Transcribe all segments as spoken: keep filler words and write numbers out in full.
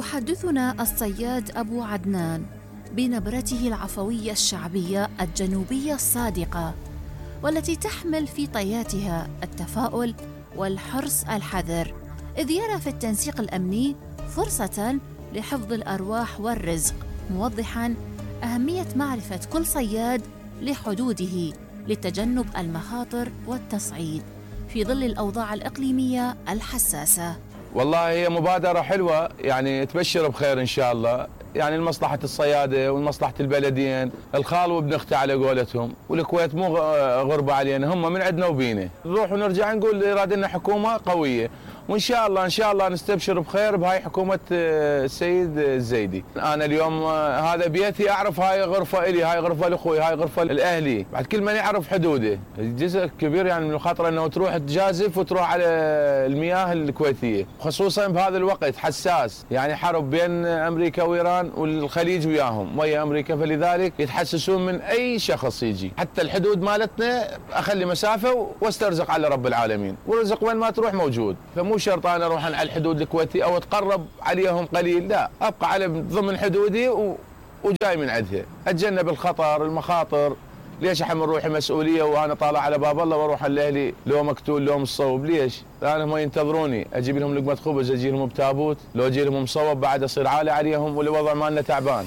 يحدثنا الصياد أبو عدنان بنبرته العفوية الشعبية الجنوبية الصادقة، والتي تحمل في طياتها التفاؤل والحرص الحذر، إذ يرى في التنسيق الأمني فرصة لحفظ الأرواح والرزق، موضحاً أهمية معرفة كل صياد لحدوده لتجنب المخاطر والتصعيد في ظل الأوضاع الإقليمية الحساسة. والله هي مبادرة حلوة، يعني تبشر بخير إن شاء الله، يعني لمصلحة الصيادة ولمصلحة البلدين، الخال وابن اختي على قولتهم، والكويت مو غربة علينا، هم من عندنا وبينا، نروح ونرجع نقول إرادة لنا حكومة قوية، وإن شاء الله إن شاء الله نستبشر بخير بهاي حكومة السيد الزيدي. أنا اليوم هذا بيتي، أعرف هاي غرفة إلي، هاي غرفة لأخوي، هاي غرفة لأهلي، بعد كل من يعرف حدوده، جزء كبير يعني من الخطر أنه تروح تجازف وتروح على المياه الكويتية، خصوصا بهذا الوقت حساس، يعني حرب بين أمريكا وإيران والخليج وياهم ويا أمريكا، فلذلك يتحسسون من أي شخص يجي، حتى الحدود مالتنا أخلي مسافة واسترزق على رب العالمين، والرزق وين ما تروح موجود، فمو شرط أنا أروح على الحدود الكويتية أو أتقرب عليهم قليل، لا، أبقى على ضمن حدودي و... وجاي من عندها، أتجنب الخطر المخاطر. ليش أحمل روحي مسؤولية وأنا طالع على باب الله وأروح لأهلي لو مقتول لو مصوب؟ ليش؟ لأن هم ينتظروني، أجيب لهم لقمة خبز، أجي لهم بتابوت، لو أجي لهم مصوب بعد أصير عالي عليهم والوضع مالنا تعبان.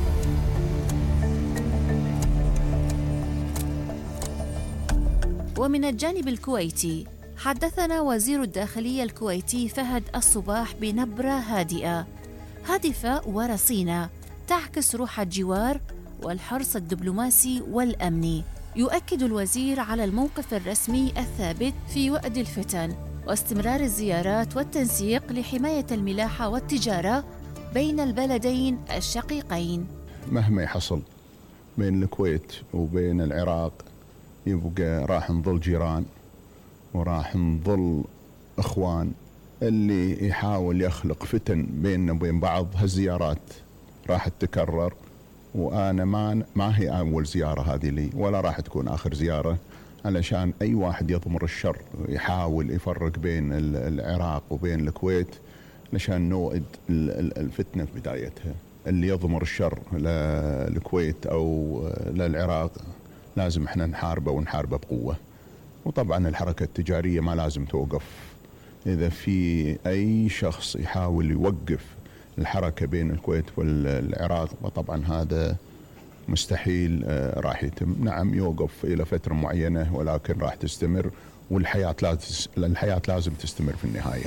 ومن الجانب الكويتي حدثنا وزير الداخلية الكويتي فهد الصباح بنبرة هادئة هادفة ورصينة تعكس روح الجوار والحرص الدبلوماسي والأمني. يؤكد الوزير على الموقف الرسمي الثابت في وقت الفتن واستمرار الزيارات والتنسيق لحماية الملاحة والتجارة بين البلدين الشقيقين. مهما يحصل بين الكويت وبين العراق يبقى راح نظل جيران وراح نظل اخوان. اللي يحاول يخلق فتن بيننا وبين بعض هالزيارات راح تتكرر، وانا ما ما هي اول زياره هذه لي ولا راح تكون اخر زياره، علشان اي واحد يضمر الشر يحاول يفرق بين العراق وبين الكويت علشان نوئد الفتنه في بدايتها. اللي يضمر الشر للكويت او للعراق لازم احنا نحاربه ونحاربه بقوه. وطبعا الحركه التجاريه ما لازم توقف. اذا في اي شخص يحاول يوقف الحركه بين الكويت والعراق وطبعا هذا مستحيل راح يتم. نعم يوقف الى فتره معينه ولكن راح تستمر، والحياه لازم الحياه لازم تستمر في النهايه.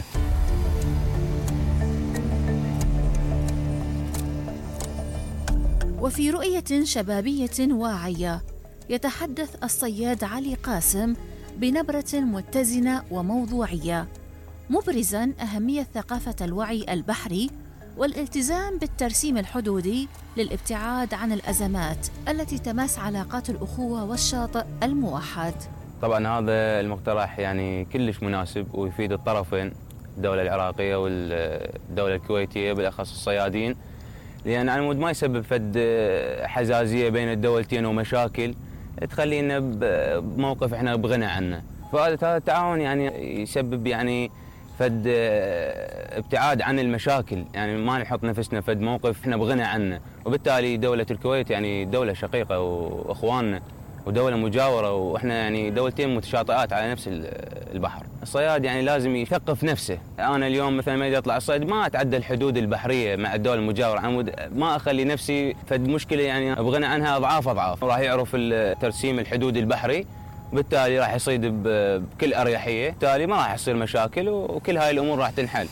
وفي رؤية شبابية واعية يتحدث الصياد علي قاسم بنبرة متزنة وموضوعية، مبرزاً أهمية ثقافة الوعي البحري والالتزام بالترسيم الحدودي للابتعاد عن الأزمات التي تمس علاقات الأخوة والشاطئ الموحد. طبعاً هذا المقترح يعني كلش مناسب ويفيد الطرفين، الدولة العراقية والدولة الكويتية بالأخص الصيادين، لأن على مود ما يسبب فد حزازية بين الدولتين ومشاكل تخلينا بموقف احنا بغنى عنه. فهذا التعاون يعني يسبب يعني فد ابتعاد عن المشاكل، يعني ما نحط نفسنا فد موقف احنا بغنى عنه. وبالتالي دولة الكويت يعني دولة شقيقة واخواننا ودولة مجاورة، واحنا يعني دولتين متشاطئات على نفس البحر. الصياد يعني لازم يثقف نفسه. انا اليوم مثلا ما اطلع الصيد ما اتعدى الحدود البحرية مع الدول المجاورة، ما اخلي نفسي فد مشكلة يعني ابغنى عنها اضعاف اضعاف. راح يعرف الترسيم الحدود البحري، وبالتالي راح يصيد بكل اريحية، بالتالي ما راح يصير مشاكل وكل هاي الامور راح تنحل.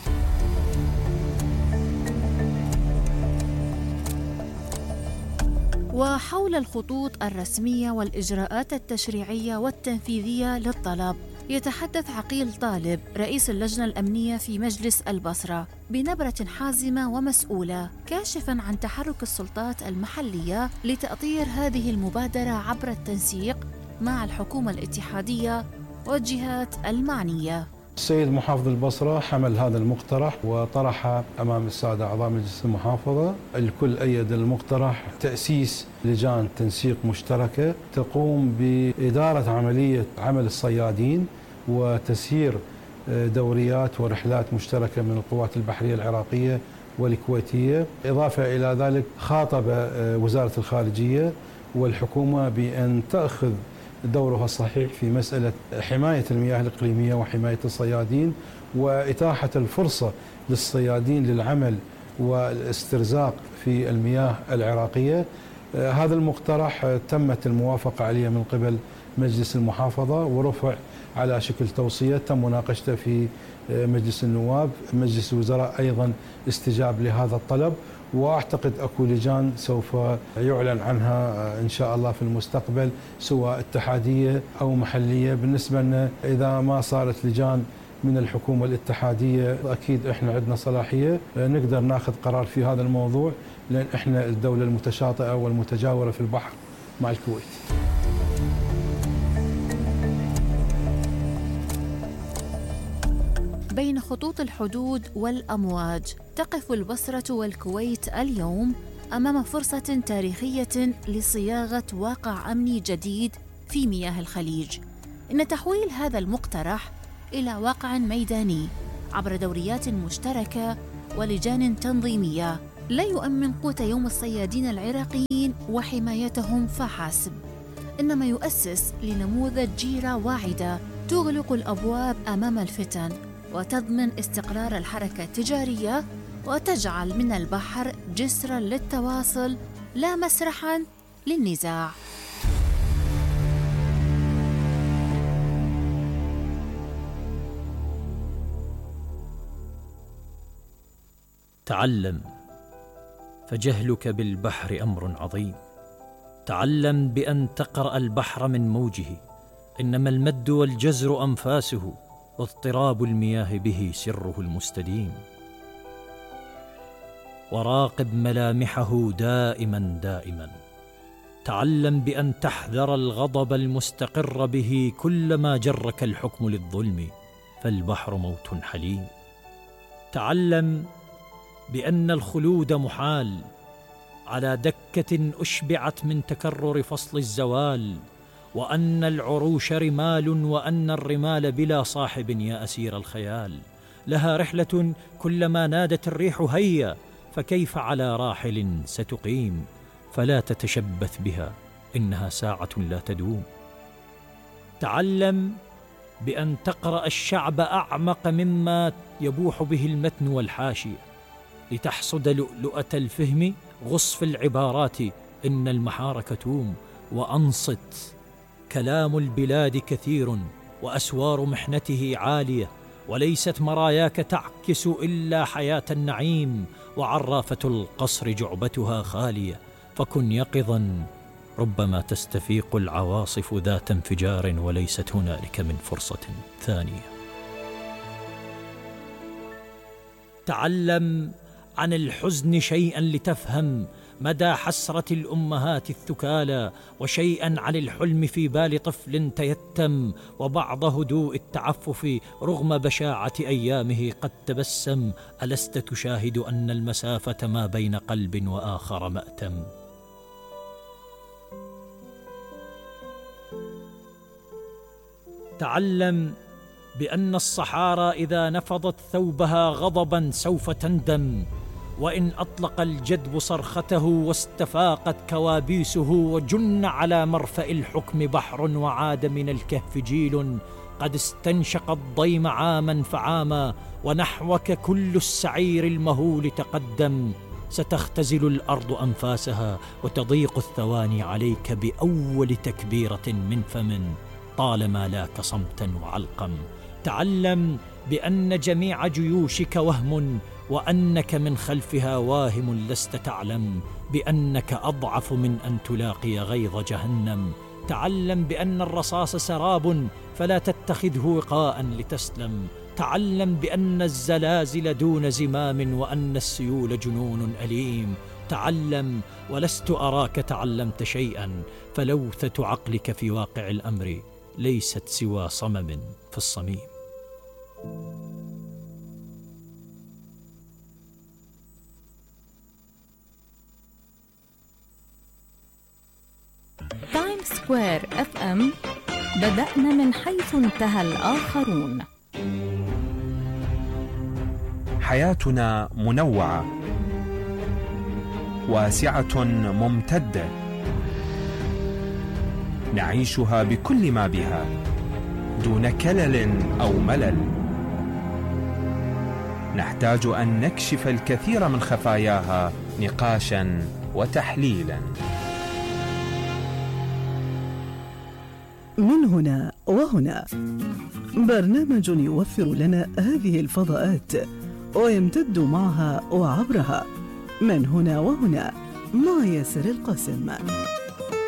وحول الخطوط الرسمية والإجراءات التشريعية والتنفيذية للطلب يتحدث عقيل طالب رئيس اللجنة الأمنية في مجلس البصرة بنبرة حازمة ومسؤولة، كاشفاً عن تحرك السلطات المحلية لتأطير هذه المبادرة عبر التنسيق مع الحكومة الاتحادية والجهات المعنية. السيد محافظ البصرة حمل هذا المقترح وطرحه أمام السادة أعضاء مجلس المحافظة. الكل أيد المقترح تأسيس لجان تنسيق مشتركة تقوم بإدارة عملية عمل الصيادين وتسيير دوريات ورحلات مشتركة من القوات البحرية العراقية والكويتية. إضافة إلى ذلك خاطب وزارة الخارجية والحكومة بأن تأخذ دورها الصحيح في مسألة حماية المياه الإقليمية وحماية الصيادين وإتاحة الفرصة للصيادين للعمل والاسترزاق في المياه العراقية. هذا المقترح تمت الموافقة عليه من قبل مجلس المحافظة ورفع على شكل توصية تم مناقشته في مجلس النواب. مجلس الوزراء أيضا استجاب لهذا الطلب، وأعتقد أكو لجان سوف يعلن عنها إن شاء الله في المستقبل سواء اتحادية أو محلية. بالنسبة لنا إذا ما صارت لجان من الحكومة الاتحادية أكيد إحنا عندنا صلاحية نقدر ناخذ قرار في هذا الموضوع، لأن إحنا الدولة المتشاطئة والمتجاورة في البحر مع الكويت. بين خطوط الحدود والأمواج تقف البصرة والكويت اليوم أمام فرصة تاريخية لصياغة واقع أمني جديد في مياه الخليج. إن تحويل هذا المقترح إلى واقع ميداني عبر دوريات مشتركة ولجان تنظيمية لا يؤمن قوت يوم الصيادين العراقيين وحمايتهم فحسب، إنما يؤسس لنموذج جيرة واعدة تغلق الأبواب أمام الفتن وتضمن استقرار الحركة التجارية وتجعل من البحر جسراً للتواصل لا مسرحاً للنزاع. تعلم فجهلك بالبحر أمر عظيم. تعلم بأن تقرأ البحر من موجه، إنما المد والجزر أنفاسه واضطراب المياه به سره المستديم. وراقب ملامحه دائما دائما. تعلم بأن تحذر الغضب المستقر به كلما جرك الحكم للظلم، فالبحر موت حليم. تعلم بأن الخلود محال على دكة أشبعت من تكرر فصل الزوال، وأن العروش رمال وأن الرمال بلا صاحب يا أسير الخيال. لها رحلة كلما نادت الريح هيا، فكيف على راحل ستقيم؟ فلا تتشبث بها إنها ساعة لا تدوم. تعلم بأن تقرأ الشعب أعمق مما يبوح به المتن والحاشية، لتحصد لؤلؤة الفهم غصف العبارات إن المحار كتوم. وأنصت، كلام البلاد كثير وأسوار محنته عالية، وليست مراياك تعكس إلا حياة النعيم، وعرافة القصر جعبتها خالية. فكن يقظا، ربما تستفيق العواصف ذات انفجار وليست هنالك من فرصة ثانية. تعلم عن الحزن شيئا لتفهم مدى حسرة الأمهات الثكالى، وشيئا عن الحلم في بال طفل تيتم، وبعض هدوء التعفف رغم بشاعة أيامه قد تبسم. ألست تشاهد أن المسافة ما بين قلب وآخر مأتم؟ تعلم بأن الصحارى إذا نفضت ثوبها غضبا سوف تندم، وإن أطلق الجدب صرخته واستفاقت كوابيسه، وجن على مرفأ الحكم بحر وعاد من الكهف جيل قد استنشق الضيم عاما فعاما، ونحوك كل السعير المهول تقدم. ستختزل الأرض أنفاسها وتضيق الثواني عليك بأول تكبيرة من فم، طالما لاك صمتا وعلقم. تعلم بأن جميع جيوشك وهم، وأنك من خلفها واهم لست تعلم، بأنك أضعف من أن تلاقي غيظ جهنم. تعلم بأن الرصاص سراب فلا تتخذه وقاء لتسلم. تعلم بأن الزلازل دون زمام، وأن السيول جنون أليم. تعلم ولست أراك تعلمت شيئا، فلوثة عقلك في واقع الأمر ليست سوى صمم في الصميم. تايم سكوير اف ام، بدأنا من حيث انتهى الآخرون. حياتنا منوعة واسعة ممتدة، نعيشها بكل ما بها دون كلل أو ملل. نحتاج أن نكشف الكثير من خفاياها نقاشا وتحليلا. من هنا وهنا، برنامج يوفر لنا هذه الفضاءات ويمتد معها وعبرها. من هنا وهنا مع ياسر القاسم.